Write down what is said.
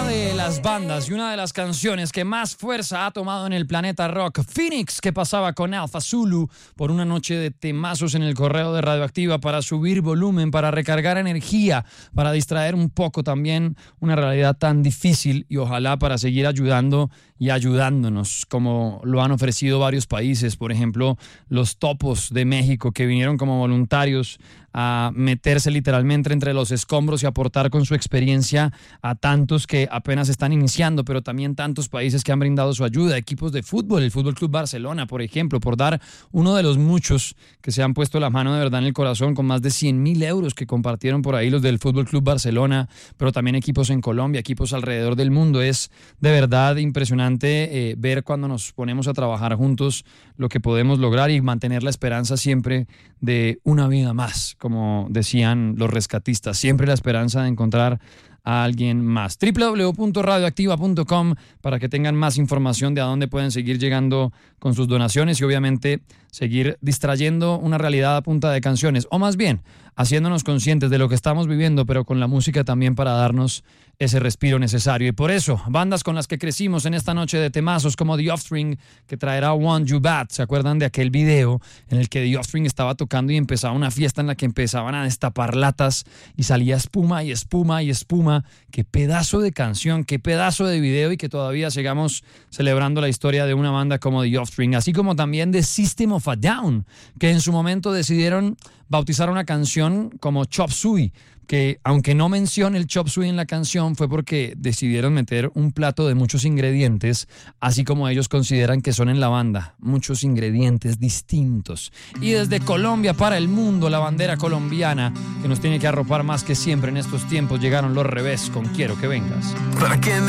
de las bandas y una de las canciones que más fuerza ha tomado en el planeta rock, Phoenix, que pasaba con Alpha Zulu por una noche de temazos en el correo de Radioactiva para subir volumen, para recargar energía, para distraer un poco también una realidad tan difícil y ojalá para seguir ayudando y ayudándonos, como lo han ofrecido varios países, por ejemplo, los Topos de México, que vinieron como voluntarios a meterse literalmente entre los escombros y aportar con su experiencia a tantos que apenas están iniciando, pero también tantos países que han brindado su ayuda, equipos de fútbol, el Fútbol Club Barcelona, por ejemplo, por dar uno de los muchos que se han puesto la mano de verdad en el corazón con más de 100,000 euros que compartieron por ahí los del Fútbol Club Barcelona, pero también equipos en Colombia, equipos alrededor del mundo. Es de verdad impresionante ver cuando nos ponemos a trabajar juntos lo que podemos lograr y mantener la esperanza siempre de una vida más, como decían los rescatistas, siempre la esperanza de encontrar a alguien más. www.radioactiva.com para que tengan más información de a dónde pueden seguir llegando con sus donaciones y obviamente seguir distrayendo una realidad a punta de canciones, o más bien haciéndonos conscientes de lo que estamos viviendo, pero con la música también para darnos ese respiro necesario. Y por eso, bandas con las que crecimos en esta noche de temazos como The Offspring, que traerá Want You Bad. ¿Se acuerdan de aquel video en el que The Offspring estaba tocando y empezaba una fiesta en la que empezaban a destapar latas y salía espuma y espuma y espuma? Qué pedazo de canción, qué pedazo de video, y que todavía sigamos celebrando la historia de una banda como The Offspring, así como también de System of a Down, que en su momento decidieron bautizar una canción como Chop Suey, que aunque no menciona el Chop Suey en la canción, fue porque decidieron meter un plato de muchos ingredientes, así como ellos consideran que son en la banda, muchos ingredientes distintos. Y desde Colombia para el mundo, la bandera colombiana, que nos tiene que arropar más que siempre en estos tiempos, llegaron Los Revés con Quiero que vengas.